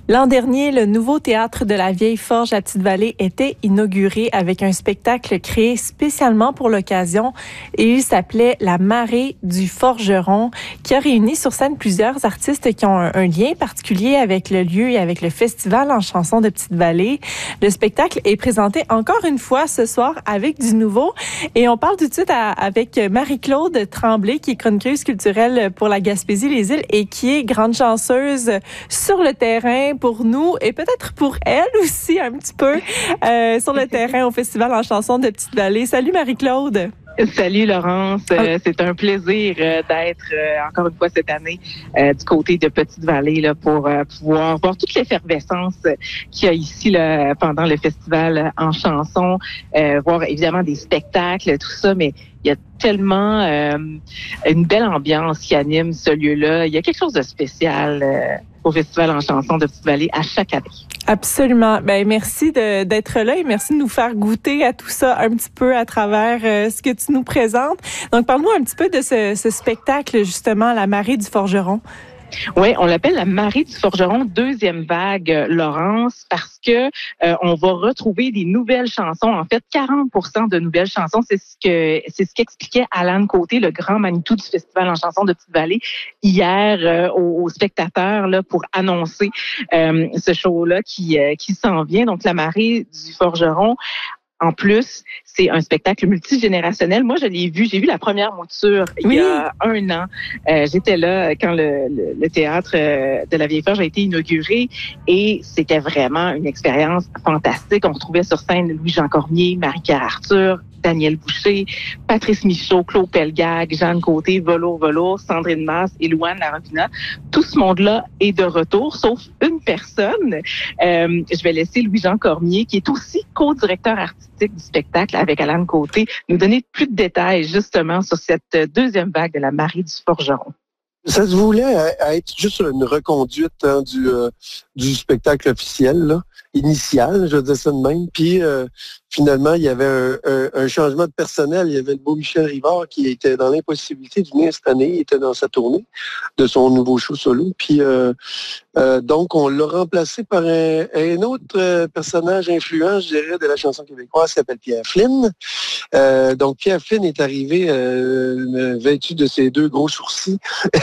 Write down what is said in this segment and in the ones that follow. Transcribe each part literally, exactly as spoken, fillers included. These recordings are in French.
L'an dernier, le nouveau théâtre de la Vieille Forge à Petite-Vallée était inauguré avec un spectacle créé spécialement pour l'occasion et il s'appelait La Marée du Forgeron, qui a réuni sur scène plusieurs artistes qui ont un, un lien particulier avec le lieu et avec le festival en chansons de Petite-Vallée. Le spectacle est présenté encore une fois ce soir avec du nouveau et on parle tout de suite à, avec Marie-Claude Tremblay, qui est chroniqueuse culturelle pour la Gaspésie-les-Îles et qui est grande chanceuse sur le terrain pour nous et peut-être pour elle aussi un petit peu euh, sur le terrain au Festival en chansons de Petite-Vallée. Salut Marie-Claude. Salut Laurence, euh, c'est un plaisir euh, d'être euh, encore une fois cette année euh, du côté de Petite-Vallée là, pour euh, pouvoir voir toute l'effervescence qu'il y a ici là, pendant le festival en chansons, euh, voir évidemment des spectacles, tout ça, mais il y a tellement euh, une belle ambiance qui anime ce lieu-là. Il y a quelque chose de spécial euh, au Festival en chansons de Petite-Vallée à chaque année. Absolument. Ben merci de, d'être là et merci de nous faire goûter à tout ça un petit peu à travers euh, ce que tu nous présentes. Donc, parle-nous un petit peu de ce, ce spectacle, justement, La Marée du Forgeron. Oui, on l'appelle la Marée du Forgeron, deuxième vague, euh, Laurence, parce que euh, on va retrouver des nouvelles chansons. En fait, quarante pour cent de nouvelles chansons. C'est ce que c'est ce qu'expliquait Alan Côté, le grand Manitou du Festival en chansons de Petite-Vallée, hier euh, aux, aux spectateurs là pour annoncer euh, ce show-là qui euh, qui s'en vient. Donc, la Marée du Forgeron. En plus, c'est un spectacle multigénérationnel. Moi, je l'ai vu, j'ai vu la première mouture oui. il y a un an. Euh, j'étais là quand le, le, le théâtre de la Vieille Forge a été inauguré et c'était vraiment une expérience fantastique. On retrouvait sur scène Louis-Jean Cormier, Marie-Pierre Arthur, Daniel Boucher, Patrice Michaud, Claude Pelgag, Jeanne Côté, Velours Velours, Sandrine Masse et Louane Larobina. Tout ce monde-là est de retour, sauf une personne. Euh, je vais laisser Louis-Jean Cormier, qui est aussi co-directeur artistique du spectacle avec Alan Côté, nous donner plus de détails justement sur cette deuxième vague de la Marée du Forgeron. Ça se voulait être juste une reconduite hein, du, euh, du spectacle officiel, là, initial, je veux dire ça de même. Puis euh, finalement, il y avait un, un, un changement de personnel. Il y avait le beau Michel Rivard qui était dans l'impossibilité de venir cette année. Il était dans sa tournée de son nouveau show solo. Puis euh, euh, donc, on l'a remplacé par un, un autre euh, personnage influent, je dirais, de la chanson québécoise, qui s'appelle Pierre Flynn. Euh, donc, Pierre Flynn est arrivé euh, vêtu de ses deux gros sourcils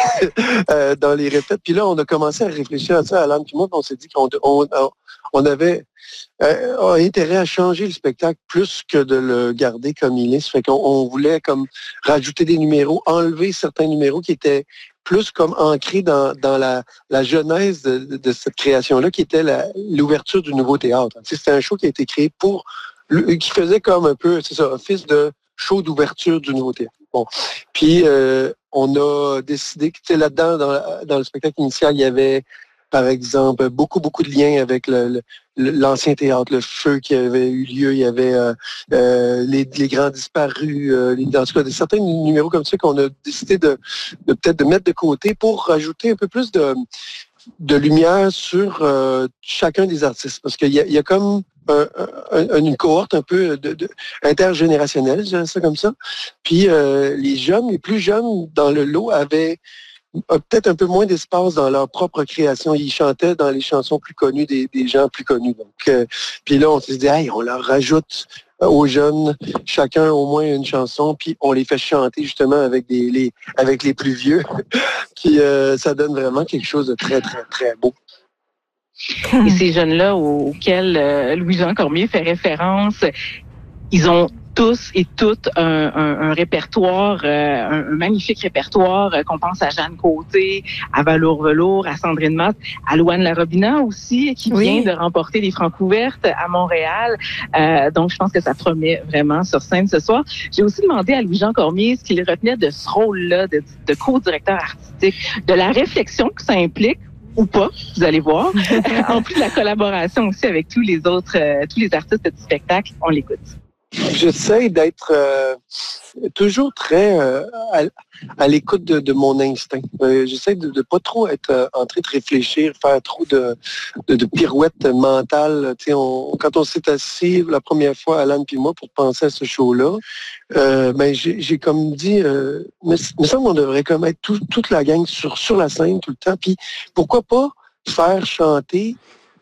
euh, dans les répètes. Puis là, on a commencé à réfléchir à ça, Alan puis moi, on s'est dit qu'on on, on avait euh, intérêt à changer le spectacle plus que de le garder comme il est. Ça fait qu'on on voulait comme rajouter des numéros, enlever certains numéros qui étaient plus comme ancrés dans, dans la, la genèse de, de, de cette création-là, qui était la, l'ouverture du nouveau théâtre. Tu sais, c'était un show qui a été créé pour, qui faisait comme un peu, c'est ça, office de show d'ouverture du nouveau théâtre. Bon, puis euh, on a décidé que, tu sais, là-dedans, dans, dans le spectacle initial, il y avait, par exemple, beaucoup, beaucoup de liens avec le, le, l'ancien théâtre, le feu qui avait eu lieu. Il y avait euh, euh, les, les grands disparus, euh, les, en tout cas, certains numéros comme ça qu'on a décidé de, de peut-être de mettre de côté pour rajouter un peu plus de, de lumière sur euh, chacun des artistes. Parce qu'il y a, il y a comme un, un, une cohorte un peu de, de, intergénérationnelle, je dirais ça comme ça. Puis euh, les jeunes, les plus jeunes dans le lot avaient peut-être un peu moins d'espace dans leur propre création. Ils chantaient dans les chansons plus connues des, des gens plus connus. Donc, euh, puis là, on s'est dit, hey, on leur rajoute aux jeunes chacun au moins une chanson, puis on les fait chanter justement avec des les avec les plus vieux. Puis euh, ça donne vraiment quelque chose de très, très, très beau. Et ces jeunes-là auxquels euh, Louis-Jean Cormier fait référence, ils ont tous et toutes un, un, un répertoire, euh, un, un magnifique répertoire euh, qu'on pense à Jeanne Côté, à Velours Velours, à Sandrine Masse, à Louane Larobina aussi, qui oui. vient de remporter les Francs ouvertes à Montréal. Euh, donc, je pense que ça promet vraiment sur scène ce soir. J'ai aussi demandé à Louis-Jean Cormier ce qu'il retenait de ce rôle-là de, de co-directeur artistique, de la réflexion que ça implique, ou pas, vous allez voir. En plus de la collaboration aussi avec tous les autres, euh, tous les artistes du spectacle, on l'écoute. J'essaie d'être euh, toujours très euh, à, à l'écoute de, de mon instinct. Euh, j'essaie de ne pas trop être euh, en train de réfléchir, faire trop de, de, de pirouettes mentales. Tu sais, on, quand on s'est assis la première fois, Alan puis moi, pour penser à ce show-là, euh, ben j'ai, j'ai comme dit, euh, mais, mais ça, on devrait comme être tout, toute la gang sur, sur la scène tout le temps. Puis pourquoi pas faire chanter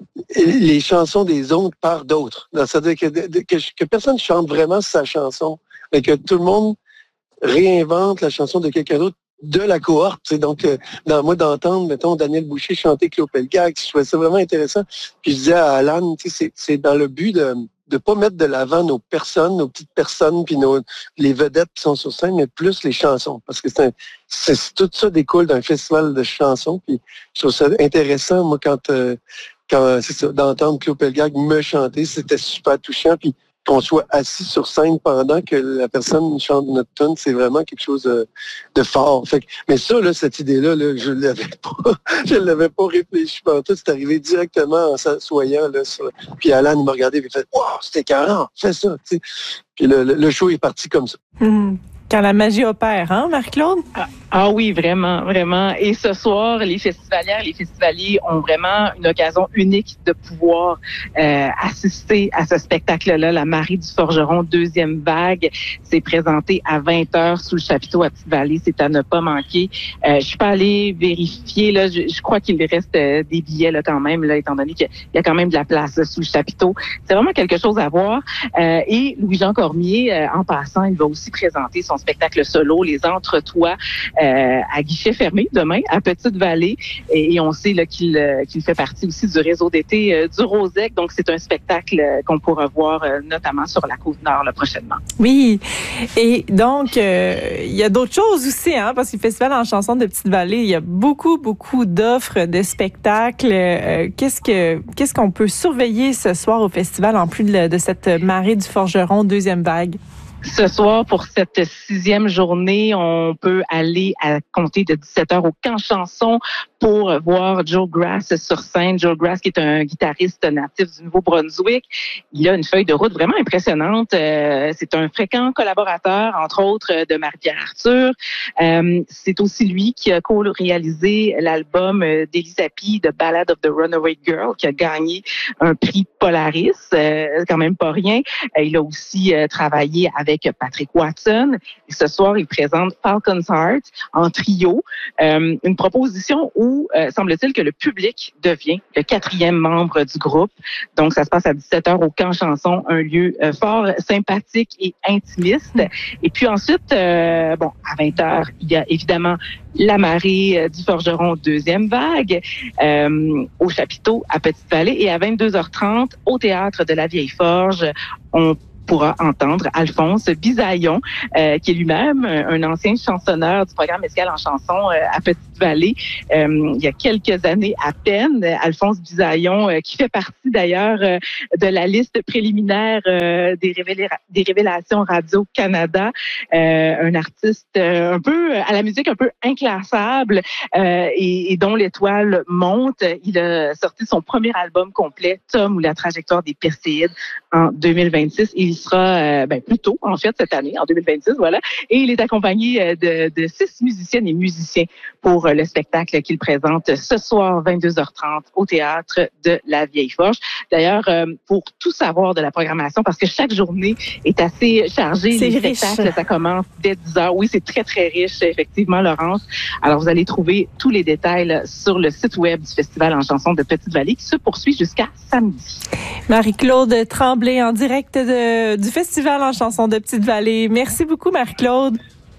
les chansons des autres par d'autres. C'est-à-dire que, que, que personne chante vraiment sa chanson, mais que tout le monde réinvente la chanson de quelqu'un d'autre de la cohorte. C'est donc, euh, dans moi, d'entendre, mettons, Daniel Boucher chanter Claude Pelgag, je trouvais ça vraiment intéressant. Puis je disais à Alan, tu sais, c'est, c'est dans le but de de pas mettre de l'avant nos personnes, nos petites personnes, puis nos les vedettes qui sont sur scène, mais plus les chansons. Parce que c'est, un, c'est tout ça découle d'un festival de chansons. Puis je trouve ça intéressant, moi, quand, euh, quand c'est ça, d'entendre Claude Pelgag me chanter, c'était super touchant. Puis qu'on soit assis sur scène pendant que la personne chante notre tune, c'est vraiment quelque chose de, de fort. Fait que, mais ça, là, cette idée-là, là, je ne l'avais pas, je l'avais pas réfléchi pendant tout. C'est arrivé directement en s'assoyant, là, sur, puis Alan, il m'a regardé et il fait « Wow, c'était carré, fais ça! » Puis le, le, le show est parti comme ça. Mmh. Quand la magie opère, hein, Marc-Claude? Ah, ah oui, vraiment, vraiment. Et ce soir, les festivalières, les festivaliers ont vraiment une occasion unique de pouvoir euh, assister à ce spectacle-là, La Marie du Forgeron, deuxième vague. C'est présenté à vingt heures sous le chapiteau à Petite-Vallée. C'est à ne pas manquer. Euh, je suis pas allée vérifier, là. Je, je crois qu'il reste euh, des billets, là, quand même, là, étant donné qu'il y a quand même de la place là, sous le chapiteau. C'est vraiment quelque chose à voir. Euh, et Louis-Jean Cormier, euh, en passant, il va aussi présenter son spectacle solo, Les Entre-Toi, euh, à guichet fermé demain à Petite-Vallée. Et, et on sait là, qu'il, euh, qu'il fait partie aussi du réseau d'été euh, du Rosec. Donc, c'est un spectacle euh, qu'on pourra voir euh, notamment sur la Côte-Nord là, prochainement. Oui. Et donc, euh, il y a d'autres choses aussi, hein, parce que le Festival en chanson de Petite-Vallée, il y a beaucoup, beaucoup d'offres de spectacles. Euh, qu'est-ce que qu'est-ce qu'on peut surveiller ce soir au festival en plus de, de cette marée du Forgeron deuxième vague? Ce soir, pour cette sixième journée, on peut aller à compter de dix-sept heures au Camp Chanson pour voir Joe Grass sur scène. Joe Grass, qui est un guitariste natif du Nouveau-Brunswick. Il a une feuille de route vraiment impressionnante. Euh, c'est un fréquent collaborateur, entre autres, de Marie-Pierre Arthur. Euh, c'est aussi lui qui a co-réalisé l'album d'Elisa P, The Ballad of the Runaway Girl, qui a gagné un prix Polaris. Euh, quand même pas rien. Euh, il a aussi euh, travaillé avec Patrick Watson. Et ce soir, il présente Falcon's Heart en trio. Euh, une proposition où, euh, semble-t-il, que le public devient le quatrième membre du groupe. Donc, ça se passe à dix-sept heures au Camp Chanson, un lieu euh, fort sympathique et intimiste. Et puis ensuite, euh, bon, à vingt heures, il y a évidemment La Marée euh, du Forgeron, deuxième vague, euh, au chapiteau à Petite-Vallée. Et à vingt-deux heures trente, au Théâtre de la Vieille Forge, on pourra entendre Alphonse Bisaillon, euh, qui est lui-même un ancien chansonneur du programme Escale en chanson euh, à Petite-Vallée. Euh, il y a quelques années à peine, Alphonse Bisaillon, euh, qui fait partie d'ailleurs euh, de la liste préliminaire euh, des, révéla- des révélations Radio-Canada, euh, un artiste euh, un peu à la musique un peu inclassable euh, et, et dont l'étoile monte. Il a sorti son premier album complet, Tom ou la trajectoire des Perséides, en deux mille vingt-six. Il sera euh, ben, plus tôt, en fait, cette année, en deux mille vingt-six, voilà. Et il est accompagné de, de six musiciennes et musiciens pour le spectacle qu'il présente ce soir, vingt-deux heures trente, au Théâtre de la Vieille Forge. D'ailleurs, euh, pour tout savoir de la programmation, parce que chaque journée est assez chargée, c'est les riche. spectacles, ça commence dès dix heures. Oui, c'est très, très riche, effectivement, Laurence. Alors, vous allez trouver tous les détails là, sur le site web du Festival en chanson de Petite-Vallée qui se poursuit jusqu'à samedi. Marie-Claude Tremblay en direct de, du Festival en chanson de Petite-Vallée. Merci beaucoup, Marie-Claude.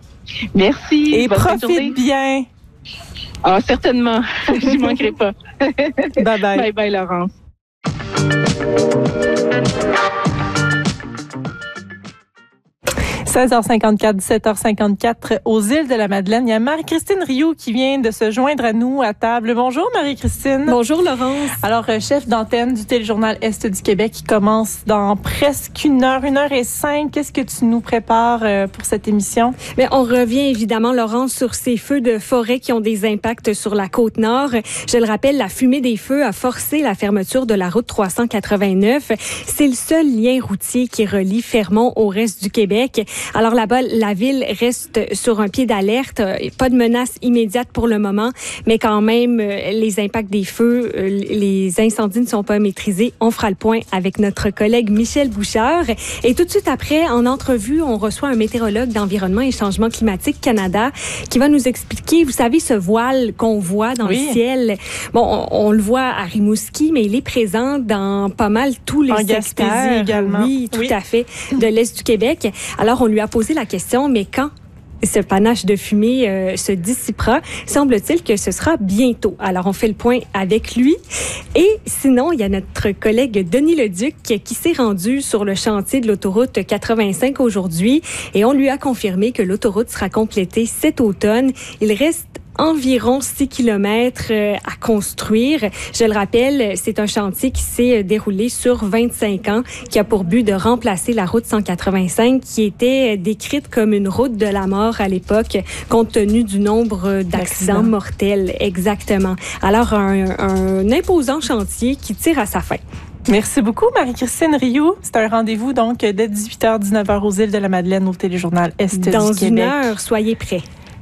Merci. Et profite bien. Ah, certainement. Je n'y manquerai pas. Bye bye. Bye bye, Laurence. seize heures cinquante-quatre, dix-sept heures cinquante-quatre aux îles de la Madeleine. Il y a Marie-Christine Rioux qui vient de se joindre à nous à table. Bonjour Marie-Christine. Bonjour Laurence. Alors, chef d'antenne du Téléjournal Est du Québec qui commence dans presque une heure, une heure et cinq. Qu'est-ce que tu nous prépares pour cette émission? Bien, on revient évidemment, Laurence, sur ces feux de forêt qui ont des impacts sur la Côte-Nord. Je le rappelle, la fumée des feux a forcé la fermeture de la route trois cent quatre-vingt-neuf. C'est le seul lien routier qui relie Fermont au reste du Québec. Alors là-bas, la ville reste sur un pied d'alerte. Pas de menace immédiate pour le moment, mais quand même, les impacts des feux, les incendies ne sont pas maîtrisés. On fera le point avec notre collègue Michel Bouchard. Et tout de suite après, en entrevue, on reçoit un météorologue d'Environnement et Changement climatique Canada qui va nous expliquer, vous savez, ce voile qu'on voit dans oui. le ciel. Bon, on, on le voit à Rimouski, mais il est présent dans pas mal tous les en secteurs. Gaspésie également. Oui, tout oui. à fait, de l'Est du Québec. Alors, on lui a posé la question, mais quand ce panache de fumée euh, se dissipera? Semble-t-il que ce sera bientôt. Alors, on fait le point avec lui. Et sinon, il y a notre collègue Denis Leduc qui s'est rendu sur le chantier de l'autoroute quatre-vingt-cinq aujourd'hui et on lui a confirmé que l'autoroute sera complétée cet automne. Il reste environ six kilomètres à construire. Je le rappelle, c'est un chantier qui s'est déroulé sur vingt-cinq ans, qui a pour but de remplacer la route cent quatre-vingt-cinq, qui était décrite comme une route de la mort à l'époque, compte tenu du nombre d'accidents mortels. Exactement. Alors, un, un imposant chantier qui tire à sa fin. Merci beaucoup, Marie-Christine Rioux. C'est un rendez-vous, donc, dès dix-huit heures dix-neuf heures aux Îles de la Madeleine au Téléjournal Est Dans du Québec. Dans une heure, soyez prêts.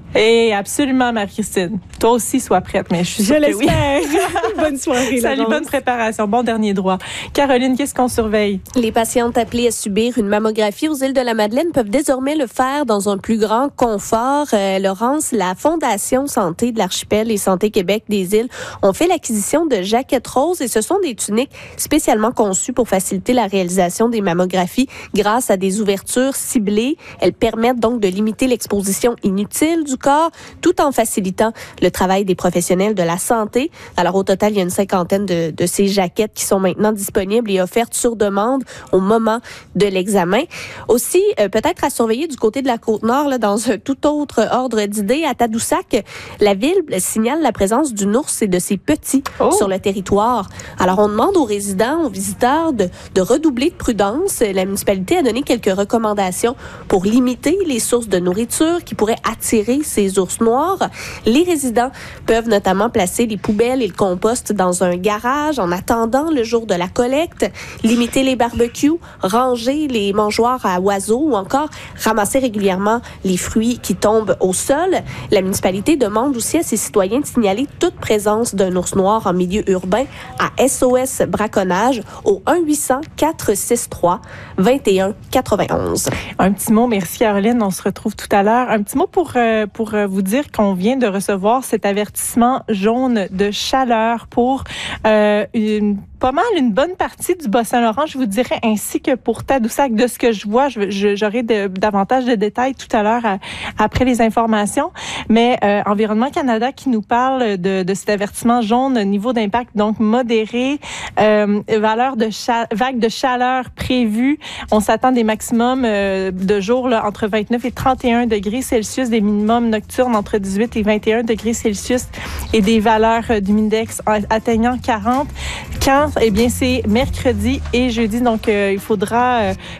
Et absolument, Marie-Christine. Toi aussi, sois prête, mais je suis sûre je que oui. Bonne soirée, Salut, bonne préparation. Bon dernier droit. Caroline, qu'est-ce qu'on surveille? Les patientes appelées à subir une mammographie aux Îles de la Madeleine peuvent désormais le faire dans un plus grand confort. Euh, Laurence, la Fondation Santé de l'Archipel et Santé Québec des Îles ont fait l'acquisition de jaquettes roses et ce sont des tuniques spécialement conçues pour faciliter la réalisation des mammographies grâce à des ouvertures ciblées. Elles permettent donc de limiter l'exposition inutile du corps, tout en facilitant le travail des professionnels de la santé. Alors, au total, il y a une cinquantaine de, de ces jaquettes qui sont maintenant disponibles et offertes sur demande au moment de l'examen. Aussi, euh, peut-être à surveiller du côté de la Côte-Nord, là, dans un tout autre ordre d'idées, à Tadoussac, la ville signale la présence d'une ours et de ses petits oh. sur le territoire. Alors, on demande aux résidents, aux visiteurs de, de redoubler de prudence. La municipalité a donné quelques recommandations pour limiter les sources de nourriture qui pourraient attirer ces ours noirs. Les résidents peuvent notamment placer les poubelles et le compost dans un garage en attendant le jour de la collecte, limiter les barbecues, ranger les mangeoires à oiseaux ou encore ramasser régulièrement les fruits qui tombent au sol. La municipalité demande aussi à ses citoyens de signaler toute présence d'un ours noir en milieu urbain à S O S Braconnage au un huit cents quatre cent soixante-trois vingt et un quatre-vingt-onze. Un petit mot, merci Caroline, on se retrouve tout à l'heure. Un petit mot pour euh, pour vous dire qu'on vient de recevoir cet avertissement jaune de chaleur pour euh, une, pas mal une bonne partie du Bas-Saint-Laurent, je vous dirais, ainsi que pour Tadoussac. De ce que je vois, je, je, j'aurai de, davantage de détails tout à l'heure à, après les informations. Mais euh, Environnement Canada qui nous parle de, de cet avertissement jaune, niveau d'impact donc modéré, euh, valeur de cha- vague de chaleur prévue. On s'attend des maximums euh, de jours là, entre vingt-neuf et trente et un degrés Celsius, des minimums nocturnes entre dix-huit et vingt et un degrés Celsius et des valeurs euh, d'humidex atteignant quarante. Quand? Eh bien, c'est mercredi et jeudi, donc euh, il faudra euh,